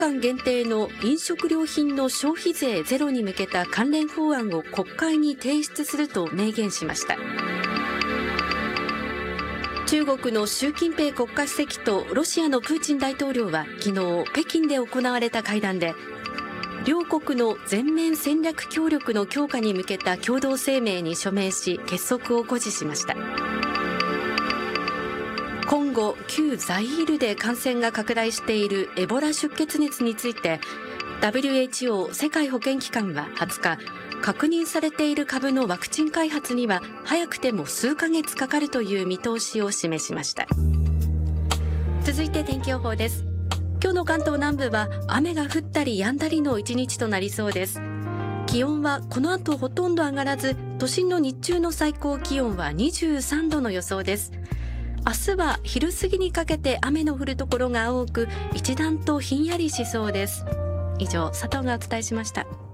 間限定の飲食料品の消費税ゼロに向けた関連法案を国会に提出すると明言しました。中国の習近平国家主席とロシアのプーチン大統領は昨日北京で行われた会談で、両国の全面戦略協力の強化に向けた共同声明に署名し結束を誇示しました。コンゴ、旧ザイールで感染が拡大しているエボラ出血熱について WHO 世界保健機関は20日、確認されている株のワクチン開発には早くても数ヶ月かかるという見通しを示しました。続いて天気予報です。今日の関東南部は雨が降ったり止んだりの一日となりそうです。気温はこの後ほとんど上がらず、都心の日中の最高気温は23度の予想です。明日は昼過ぎにかけて雨の降るところが多く、一段とひんやりしそうです。以上、佐藤がお伝えしました。